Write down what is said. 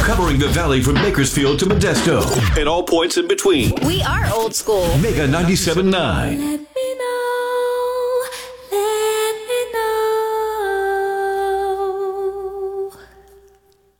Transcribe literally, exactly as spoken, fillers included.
Covering the valley from Bakersfield to Modesto and all points in between. We are old school. Mega ninety-seven point nine.